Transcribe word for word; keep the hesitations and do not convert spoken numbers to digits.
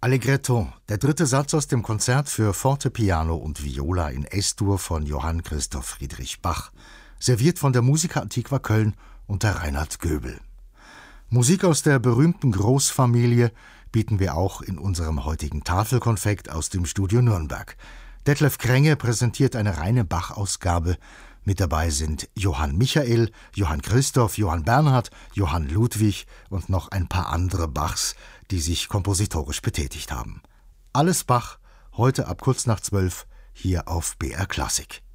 Allegretto, der dritte Satz aus dem Konzert für Fortepiano und Viola in Es-Dur von Johann Christoph Friedrich Bach, serviert von der Musica Antiqua Köln unter Reinhard Göbel. Musik aus der berühmten Großfamilie bieten wir auch in unserem heutigen Tafelkonfekt aus dem Studio Nürnberg. Detlef Krenge präsentiert eine reine Bach-Ausgabe. Mit dabei sind Johann Michael, Johann Christoph, Johann Bernhard, Johann Ludwig und noch ein paar andere Bachs, die sich kompositorisch betätigt haben. Alles Bach, heute ab kurz nach zwölf, hier auf B R Klassik.